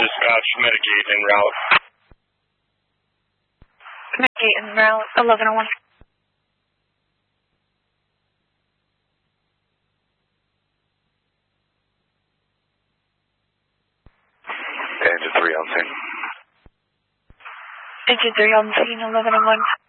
dispatch, Mitigate en route. Mitigate en route, 1101. Engine 3 on scene. Engine 3 on scene, 1101.